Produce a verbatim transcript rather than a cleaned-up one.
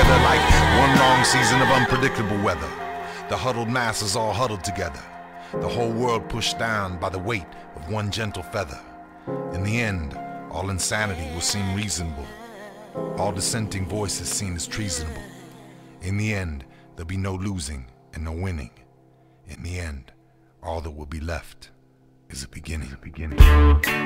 together like one long season of unpredictable weather. The huddled masses all huddled together, the whole world pushed down by the weight of one gentle feather. In the end, all insanity will seem reasonable, all dissenting voices seen as treasonable. In the end, there'll be no losing and no winning. In the end, all that will be left is a beginning. A beginning.